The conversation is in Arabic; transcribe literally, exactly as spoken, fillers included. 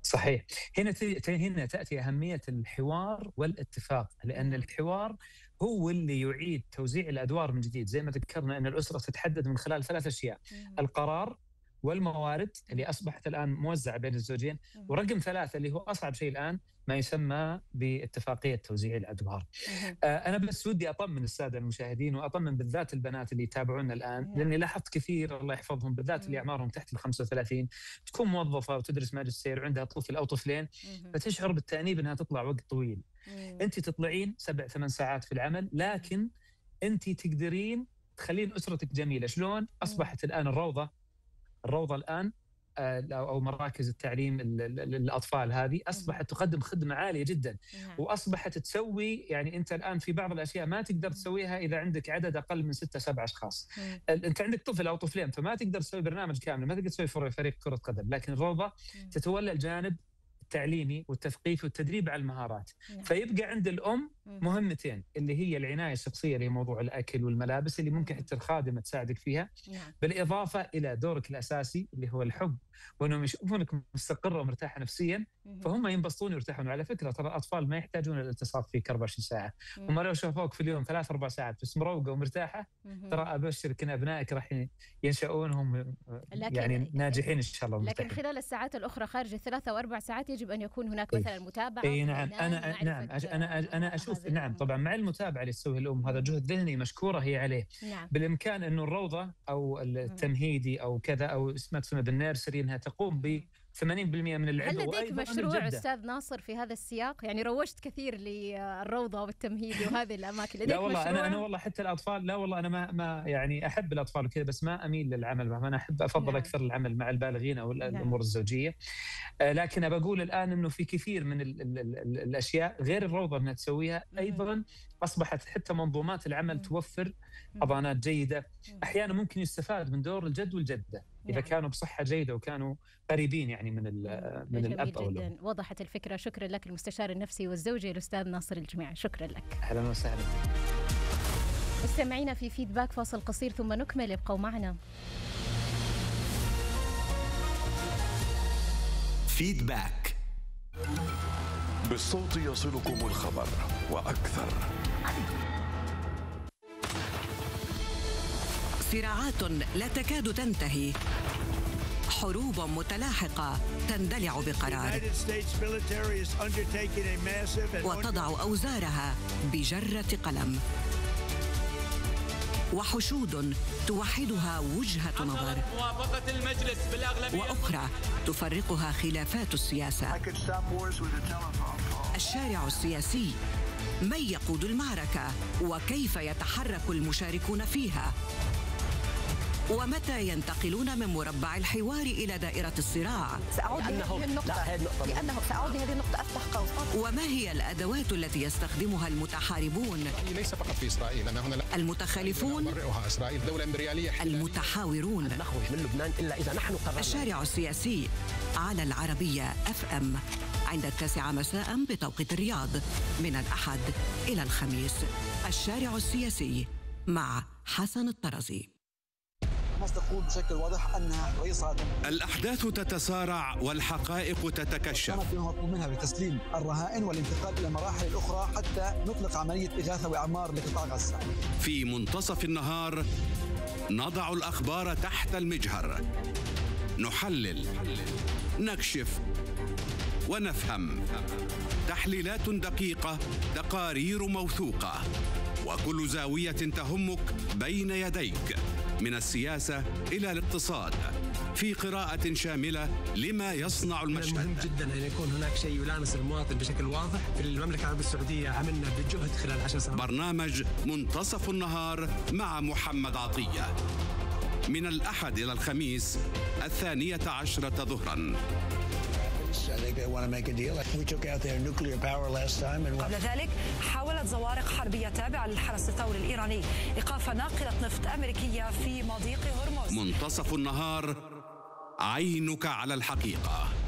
صحيح. هنا هنا تأتي أهمية الحوار والاتفاق، لأن الحوار هو اللي يعيد توزيع الأدوار من جديد. زي ما ذكرنا أن الأسرة تتحدد من خلال ثلاث أشياء: القرار والموارد اللي أصبحت الآن موزعة بين الزوجين، ورقم ثلاثة اللي هو أصعب شيء الآن ما يسمى باتفاقية توزيع الأدوار. آه أنا بس ودي أطمن السادة المشاهدين، وأطمن بالذات البنات اللي يتابعونا الآن، لأني لاحظت كثير الله يحفظهم بالذات اللي أعمارهم تحت ال خمسة وثلاثين تكون موظفة وتدرس ماجستير وعندها طفل أو طفلين، فتشعر بالتأنيب أنها تطلع وقت طويل. أنت تطلعين سبع ثمان ساعات في العمل، لكن أنت تقدرين تخلين أسرتك جميلة. شلون؟ أصبحت الآن الروضة الروضة الآن أو مراكز التعليم للأطفال هذه أصبحت تقدم خدمة عالية جدا، وأصبحت تسوي يعني أنت الآن في بعض الأشياء ما تقدر تسويها إذا عندك عدد أقل من ستة سبعة أشخاص. أنت عندك طفل أو طفلين فما تقدر تسوي برنامج كامل، ما تقدر تسوي فريق كرة قدم، لكن الروضة تتولى الجانب التعليمي والتثقيفي والتدريب على المهارات. نعم. فيبقى عند الأم مهمتين، اللي هي العناية الشخصية لموضوع الأكل والملابس اللي ممكن حتى الخادمة تساعدك فيها. نعم. بالإضافة إلى دورك الأساسي اللي هو الحب، وأنهم يشوفونك مستقرة ومرتاحة نفسيا فهم ينبسطون ويرتاحون. وعلى فكرة ترى الأطفال ما يحتاجون الاتصال فيك أربعة وعشرين ساعة، هم لو شافوك في اليوم ثلاث أربع ساعات بس مروقة ومرتاحة ترى أبشرك أن أبنائك راح ينشأونهم يعني ناجحين إن شاء الله. لكن خلال الساعات الأخرى خارج الثلاثة وأربع ساعات يجب أن يكون هناك مثلا متابعة. اي نعم انا نعم انا انا اشوف نعم طبعا مع المتابعه اللي تسويها الام، هذا جهد ذهني مشكوره هي عليه. نعم. بالامكان انه الروضه او التمهيدي او كذا او اسمها تسمى بالنيرسري انها تقوم ب ثمانين بالمئة من العدوى. هل لديك مشروع أستاذ ناصر في هذا السياق؟ يعني روجت كثير للروضة والتمهيدي وهذه الأماكن. لديك لا والله مشروع؟ أنا أنا والله حتى الأطفال لا والله أنا ما ما يعني أحب الأطفال وكذا، بس ما أميل للعمل معهم. أنا أحب أفضل نعم. أكثر العمل مع البالغين أو نعم. الأمور الزوجية. آه لكن أنا بقول الآن إنه في كثير من ال ال ال ال الأشياء غير الروضة إنها تسويها. أيضا أصبحت حتى منظومات العمل توفر حضانات جيدة. أحيانا ممكن يستفاد من دور الجد والجدة إذا نعم. كانوا بصحة جيدة وكانوا قريبين يعني من من الأب أو الأم. وضحت الفكرة. شكرا لك المستشار النفسي والزوجي الأستاذ ناصر الجميع. شكرا لك. أهلا وسهلا. مستمعينا في فيدباك فاصل قصير ثم نكمل، ابقوا معنا. فيدباك بالصوت يصلكم الخبر وأكثر. صراعات لا تكاد تنتهي، حروب متلاحقة تندلع بقرار وتضع أوزارها بجرة قلم، وحشود توحدها وجهة نظر وأخرى تفرقها خلافات السياسة. الشارع السياسي، من يقود المعركة وكيف يتحرك المشاركون فيها، ومتى ينتقلون من مربع الحوار إلى دائرة الصراع. سأعود لهذه النقطة لأنه سأعود لهذه النقطة أفتح قوس. وما هي الأدوات التي يستخدمها المتحاربون؟ ليس فقط في إسرائيل، أنا هنا المتخالفون، إسرائيل دولة إمبريالية، المتحاورون. نخرج من لبنان إلا إذا نحن قررنا. الشارع السياسي على العربية أف أم عند التاسعة مساء بتوقيت الرياض، من الأحد إلى الخميس. الشارع السياسي مع حسن الطرزي. تقول بشكل واضح أنها رئيس عادل. الأحداث تتسارع والحقائق تتكشف. كانت مطلوب منها بتسليم الرهائن والانتقال إلى المراحل الأخرى حتى نطلق عملية إغاثة وإعمار لقطاع غزة. في منتصف النهار نضع الأخبار تحت المجهر، نحلل، نكشف ونفهم. تحليلات دقيقة، تقارير موثوقة، وكل زاوية تهمك بين يديك، من السياسة إلى الاقتصاد، في قراءة شاملة لما يصنع المشهد. مهم جدا أن يكون هناك شيء يلامس المواطن بشكل واضح. في المملكة العربية السعودية عملنا بجهد خلال عشر سنوات. برنامج منتصف النهار مع محمد عطية، من الأحد إلى الخميس الثانية عشرة ظهرا. قبل ذلك حاولت زوارق حربية تابعة للحرس الثوري الإيراني إيقاف ناقلة نفط أمريكية في مضيق هرمز. منتصف النهار، عينك على الحقيقة.